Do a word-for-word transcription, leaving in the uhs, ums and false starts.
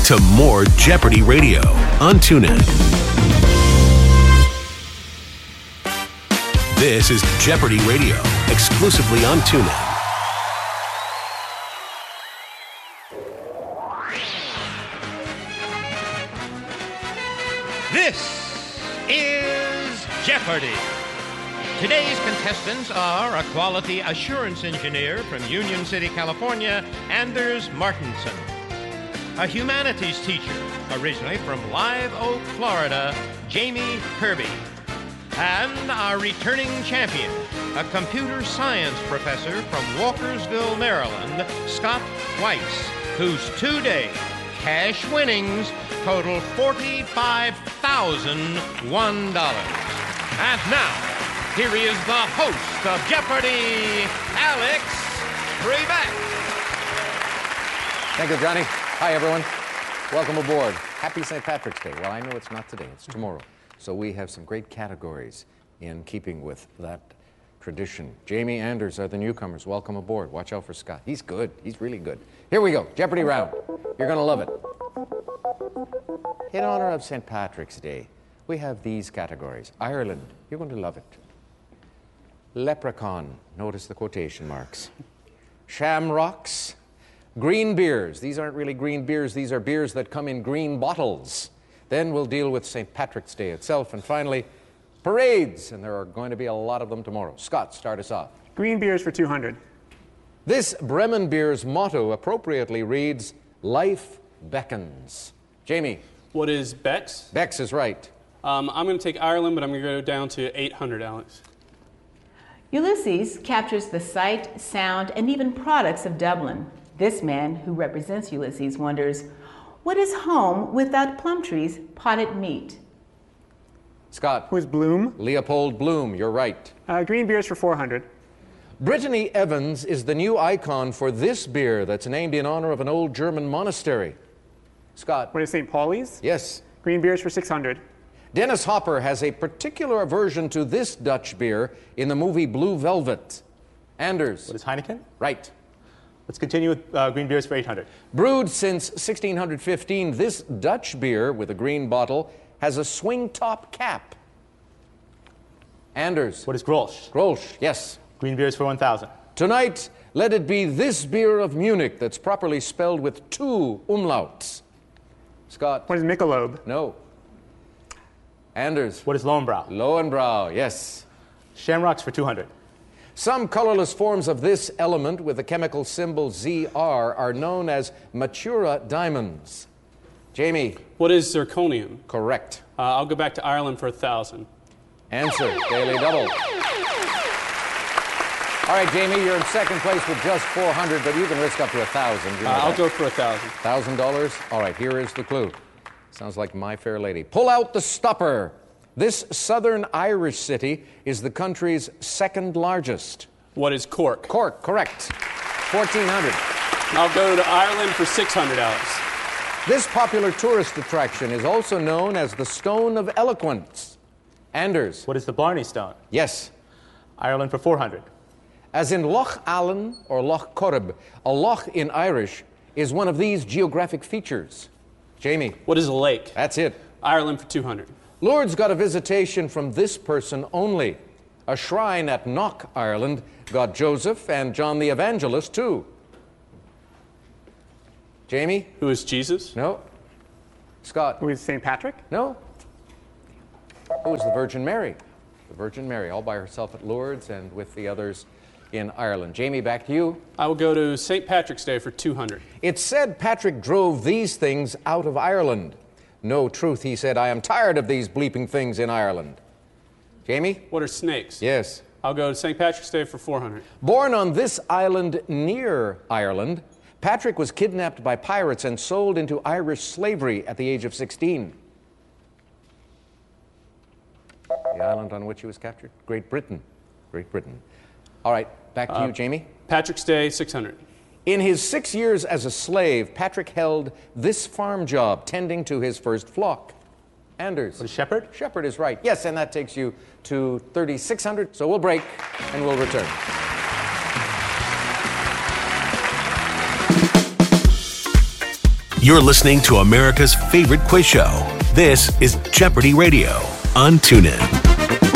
to more Jeopardy Radio on TuneIn. This is Jeopardy Radio, exclusively on TuneIn. This is Jeopardy! Today's contestants are a quality assurance engineer from Union City, California, Anders Martinson. A humanities teacher, originally from Live Oak, Florida, Jamie Kirby. And our returning champion, a computer science professor from Walkersville, Maryland, Scott Weiss, whose two-day cash winnings total forty-five thousand one dollars. And now, here he is, the host of Jeopardy, Alex Trebek. Thank you, Johnny. Hi, everyone. Welcome aboard. Happy Saint Patrick's Day. Well, I know it's not today, it's tomorrow. So we have some great categories in keeping with that tradition. Jamie, Anders are the newcomers. Welcome aboard. Watch out for Scott. He's good. He's really good. Here we go. Jeopardy round. You're going to love it. In honor of Saint Patrick's Day, we have these categories. Ireland. You're going to love it. Leprechaun. Notice the quotation marks. Shamrocks. Green beers. These aren't really green beers. These are beers that come in green bottles. Then we'll deal with Saint Patrick's Day itself. And finally, parades. And there are going to be a lot of them tomorrow. Scott, start us off. Green beers for two hundred. This Bremen beer's motto appropriately reads, Life beckons. Jamie. What is Bex? Bex is right. Um, I'm going to take Ireland, but I'm going to go down to eight hundred, Alex. Ulysses captures the sight, sound, and even products of Dublin. This man, who represents Ulysses, wonders, what is home without Plumtree's potted meat? Scott. Who is Bloom? Leopold Bloom, you're right. Uh, green beers for four hundred. Brittany Evans is the new icon for this beer that's named in honor of an old German monastery. Scott. What is Saint Pauli's? Yes. Green beers for six hundred. Dennis Hopper has a particular aversion to this Dutch beer in the movie Blue Velvet. Anders. What is Heineken? Right. Let's continue with uh, green beers for eight hundred. Brewed since sixteen fifteen, this Dutch beer with a green bottle has a swing top cap. Anders. What is Grolsch? Grolsch, yes. Green beers for one thousand. Tonight, let it be this beer of Munich that's properly spelled with two umlauts. Scott. What is Michelob? No. Anders. What is Lowenbrau? Lowenbrau, yes. Shamrocks for two hundred. Some colorless forms of this element with the chemical symbol Z R are known as Matura diamonds. Jamie. What is zirconium? Correct. Uh, I'll go back to Ireland for one thousand. Answer, daily double. All right, Jamie, you're in second place with just four hundred, but you can risk up to one thousand. You know uh, I'll that. go for one thousand. one thousand dollars? All right, here is the clue. Sounds like My Fair Lady. Pull out the stopper. This southern Irish city is the country's second largest. What is Cork? Cork, correct. fourteen hundred. I'll go to Ireland for six hundred, Alex. This popular tourist attraction is also known as the Stone of Eloquence. Anders. What is the Blarney Stone? Yes. Ireland for four hundred. As in Loch Allen or Loch Corrib, a loch in Irish is one of these geographic features. Jamie. What is a lake? That's it. Ireland for two hundred. Lourdes got a visitation from this person only. A shrine at Knock, Ireland, got Joseph and John the Evangelist, too. Jamie? Who is Jesus? No. Scott? Who is Saint Patrick? No. Who is the Virgin Mary? The Virgin Mary, all by herself at Lourdes and with the others in Ireland. Jamie, back to you. I will go to Saint Patrick's Day for two hundred. It's said Patrick drove these things out of Ireland. No truth, he said, I am tired of these bleeping things in Ireland. Jamie? What are snakes? Yes. I'll go to Saint Patrick's Day for four hundred. Born on this island near Ireland, Patrick was kidnapped by pirates and sold into Irish slavery at the age of sixteen. The island on which he was captured? Great Britain. Great Britain. All right, back to uh, you, Jamie. Patrick's Day, six hundred. In his six years as a slave, Patrick held this farm job, tending to his first flock. Anders. What is shepherd? Shepherd is right. Yes, and that takes you to thirty-six hundred. So we'll break and we'll return. You're listening to America's favorite quiz show. This is Jeopardy Radio on TuneIn.